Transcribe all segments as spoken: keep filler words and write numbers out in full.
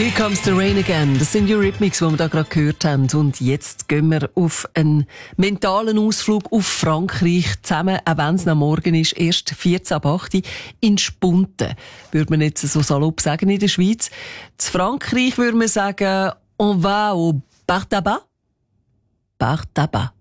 Here comes the rain again. Das sind die Eurythmics, die wir da gerade gehört haben. Und jetzt gehen wir auf einen mentalen Ausflug auf Frankreich zusammen, auch wenn es am Morgen ist, erst vierzehn ab acht in Spunten. Würde man jetzt so salopp sagen in der Schweiz. In Frankreich würde man sagen, on va au bar tabac. Bar tabac.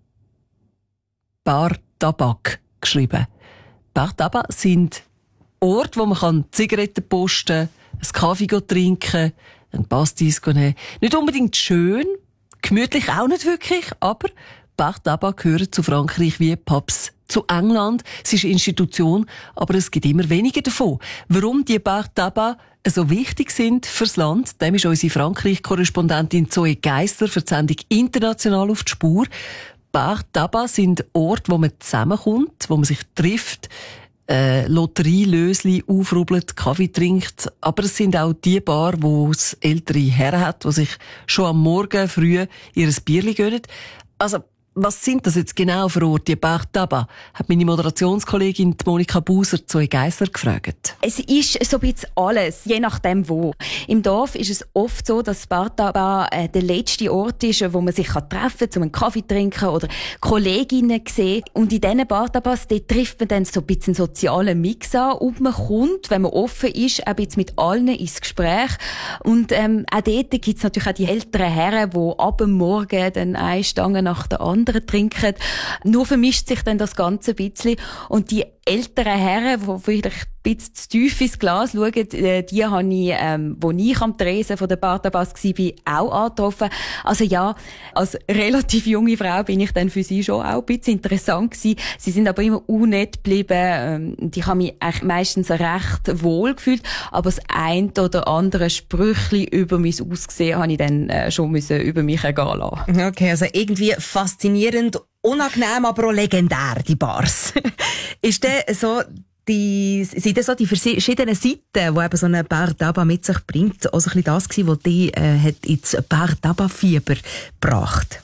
Bar Tabak geschrieben. Bar tabac sind Orte, wo man Zigaretten posten kann, einen Kaffee trinken, ein Pastis nehmen. Nicht unbedingt schön, gemütlich auch nicht wirklich, aber Bar Tabac gehören zu Frankreich wie Pubs zu England. Es ist eine Institution, aber es gibt immer weniger davon. Warum die Bar Tabac so wichtig sind fürs Land, dem ist unsere Frankreich-Korrespondentin Zoe Geisler für die Sendung «International auf die Spur». Bar Tabac sind Orte, wo man zusammenkommt, wo man sich trifft, Äh, Lotterielösli aufrubbelt, Kaffee trinkt. Aber es sind auch die Bar, wo es ältere Herren hat, die sich schon am Morgen früh ihr Bierli gönnen. Also, was sind das jetzt genau für Orte, die Bar Tabac? Hat meine Moderationskollegin Monika Buser Zoe Geisler gefragt. Es ist so ein bisschen alles, je nachdem wo. Im Dorf ist es oft so, dass Bar Tabac äh, der letzte Ort ist, wo man sich kann treffen kann, um einen Kaffee zu trinken oder Kolleginnen zu sehen. Und in diesen Bar Tabacs, dort trifft man dann so ein bisschen einen sozialen Mix an und man kommt, wenn man offen ist, ein bisschen mit allen ins Gespräch. Und ähm, auch dort gibt es natürlich auch die älteren Herren, die ab dem Morgen dann eine Stange nach der anderen trinken. Nur vermischt sich dann das Ganze ein bisschen. Und die älteren Herren, die vielleicht ein bisschen zu tief ins Glas schauen, die habe ich, ähm, wo ich am Tresen von der Bar Tabac war, auch angetroffen. Also ja, als relativ junge Frau bin ich dann für sie schon auch ein bisschen interessant gewesen. Sie sind aber immer unnett geblieben. Ähm, ich habe mich eigentlich meistens recht wohl gefühlt. Aber das ein oder andere Sprüchli über mein Aussehen habe ich dann äh, schon müssen über mich ergehen lassen. Okay, also irgendwie faszinierend, unangenehm, aber auch legendär, die Bars. Ist denn so die, sind das so die verschiedenen Seiten, die eben so eine Bar Tabac mit sich bringt, auch so ein bisschen das gewesen, was die äh, hat ins Bar Tabac-Fieber gebracht?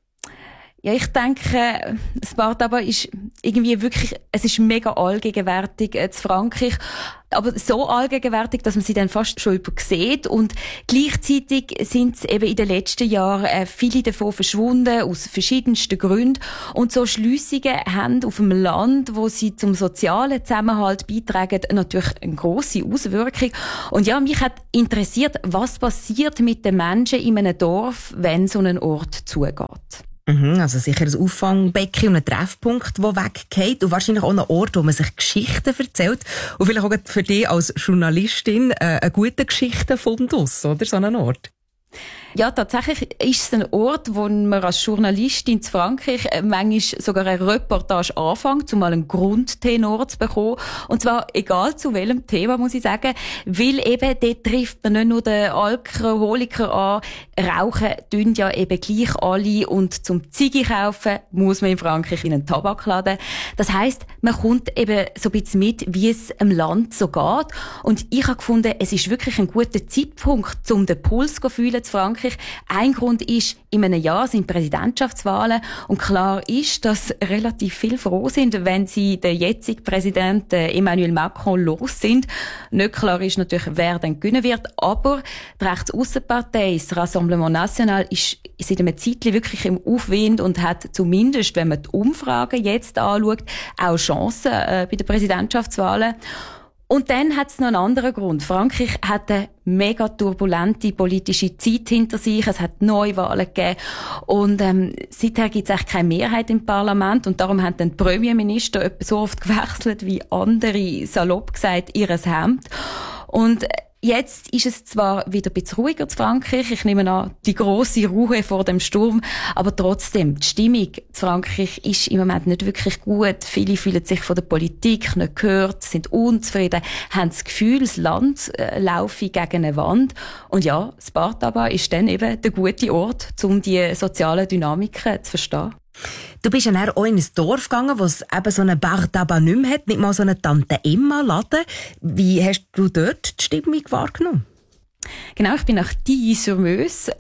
Ja, ich denke, das Bar Tabac ist irgendwie wirklich, es ist mega allgegenwärtig äh, zu Frankreich. Aber so allgegenwärtig, dass man sie dann fast schon übersieht. Und gleichzeitig sind eben in den letzten Jahren äh, viele davon verschwunden, aus verschiedensten Gründen. Und so Schliessungen haben auf dem Land, wo sie zum sozialen Zusammenhalt beitragen, natürlich eine grosse Auswirkung. Und ja, mich hat interessiert, was passiert mit den Menschen in einem Dorf, wenn so ein Ort zugeht. Mhm, also sicher ein Auffangbecken und ein Treffpunkt, der weggeht und wahrscheinlich auch ein Ort, wo man sich Geschichten erzählt und vielleicht auch für dich als Journalistin äh, ein guter Geschichtenfundus, oder? So ein Ort. Ja, tatsächlich ist es ein Ort, wo man als Journalistin in Frankreich manchmal sogar eine Reportage anfängt, um mal einen Grundtenor zu bekommen. Und zwar egal zu welchem Thema, muss ich sagen, weil eben dort trifft man nicht nur den Alkoholiker an, rauchen tun ja eben gleich alle und zum Ziege kaufen muss man in Frankreich in einen Tabakladen. Das heisst, man kommt eben so ein bisschen mit, wie es im Land so geht. Und ich habe gefunden, es ist wirklich ein guter Zeitpunkt, um den Puls zu fühlen zu Frankreich. Ein Grund ist, in einem Jahr sind Präsidentschaftswahlen und klar ist, dass relativ viele froh sind, wenn sie den jetzigen Präsidenten Emmanuel Macron los sind. Nicht klar ist natürlich, wer dann gewinnen wird, aber die Rechtsaussenpartei, das Rassemblement National, ist seit einem Zeitchen wirklich im Aufwind und hat zumindest, wenn man die Umfragen jetzt anschaut, auch Chancen äh, bei den Präsidentschaftswahlen. Und dann hat es noch einen anderen Grund. Frankreich hat eine mega turbulente politische Zeit hinter sich. Es hat Neuwahlen gegeben. Und ähm, seither gibt es eigentlich keine Mehrheit im Parlament. Und darum haben dann die Premierminister etwa so oft gewechselt, wie andere, salopp gesagt, ihres Hemd. Und jetzt ist es zwar wieder ein bisschen ruhiger zu Frankreich. Ich nehme an, die grosse Ruhe vor dem Sturm. Aber trotzdem, die Stimmung zu Frankreich ist im Moment nicht wirklich gut. Viele fühlen sich von der Politik nicht gehört, sind unzufrieden, haben das Gefühl, das Land äh, laufe gegen eine Wand. Und ja, das Bar Tabac ist dann eben der gute Ort, um die sozialen Dynamiken zu verstehen. Du bist ja dann auch in ein Dorf gegangen, wo es eben so eine Bar Tabac nicht mehr hat, nicht mal so eine Tante Emma-Laden. Wie hast du dort die Stimmung wahrgenommen? Genau, ich bin nach Tilly-sur-Meuse. Das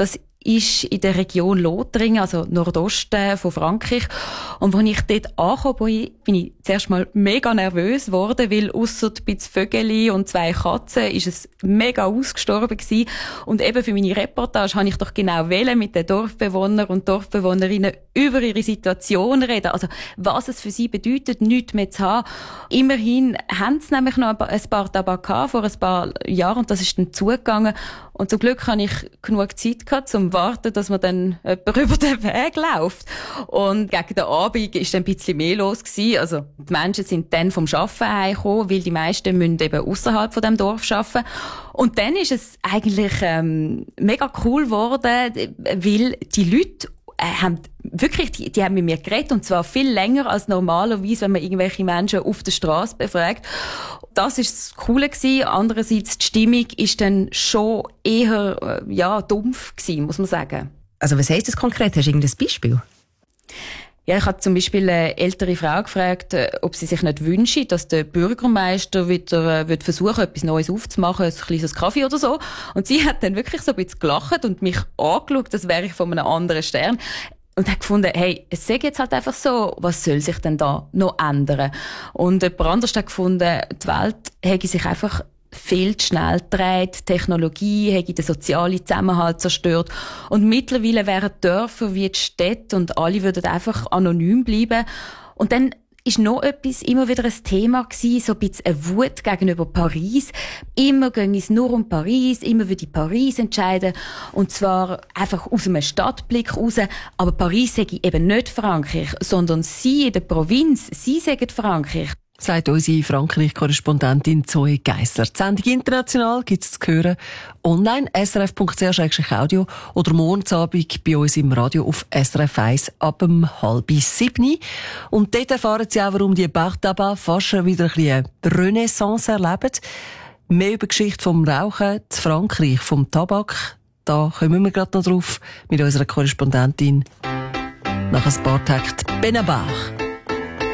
ist in der Region Lothringen, also Nordosten von Frankreich. Und als ich dort angekommen bin, bin ich zuerst mal mega nervös geworden, weil ausser ein bisschen Vögel und zwei Katzen ist es mega ausgestorben gewesen. Und eben für meine Reportage habe ich doch genau wählen mit den Dorfbewohnern und Dorfbewohnerinnen über ihre Situation reden. Also, was es für sie bedeutet, nichts mehr zu haben. Immerhin haben sie nämlich noch ein paar Tabak gehabt, vor ein paar Jahren, und das ist dann zugegangen. Und zum Glück habe ich genug Zeit gehabt, um zu warten, dass man dann jemand über den Weg läuft. Und gegen den Abend ist dann ein bisschen mehr los gewesen. Also, die Menschen sind dann vom Arbeiten heimgekommen, weil die meisten müssen eben ausserhalb von dem Dorf arbeiten. Und dann ist es eigentlich, ähm, mega cool geworden, weil die Leute äh, haben wirklich, die, die haben mit mir geredet, und zwar viel länger als normalerweise, wenn man irgendwelche Menschen auf der Straße befragt. Das ist das Coole gewesen. Andererseits, die Stimmung ist dann schon eher, äh, ja, dumpf gewesen, muss man sagen. Also, was heisst das konkret? Hast du irgendein Beispiel? Ja, ich habe zum Beispiel eine ältere Frau gefragt, ob sie sich nicht wünsche, dass der Bürgermeister wieder äh, wird versuchen, etwas Neues aufzumachen, ein kleines Kaffee oder so. Und sie hat dann wirklich so ein bisschen gelacht und mich angeschaut, als wäre ich von einem anderen Stern. Und hat gefunden, hey, es sei jetzt halt einfach so, was soll sich denn da noch ändern? Und jemand anderes hat gefunden, die Welt hätte sich einfach viel zu schnell gedreht, Technologie hätte den sozialen Zusammenhalt zerstört, und mittlerweile wären Dörfer wie die Städte und alle würden einfach anonym bleiben. Und dann ist noch etwas immer wieder ein Thema gewesen, so ein bisschen eine Wut gegenüber Paris. Immer ging es nur um Paris, immer würde Paris entscheiden, und zwar einfach aus einem Stadtblick raus. Aber Paris sei eben nicht Frankreich, sondern sie in der Provinz, sie sagen Frankreich. Sagt unsere Frankreich-Korrespondentin Zoe Geisler. Die Sendung international gibt es zu hören online, s r f punkt c h audio oder morgen Abend bei uns im Radio auf S R F eins ab um halb sieben. Und dort erfahren Sie auch, warum die Bar Tabac fast wieder ein bisschen Renaissance erleben. Mehr über die Geschichte vom Rauchen zu Frankreich, vom Tabak. Da kommen wir gerade noch drauf mit unserer Korrespondentin nach ein paar Takten Benabar.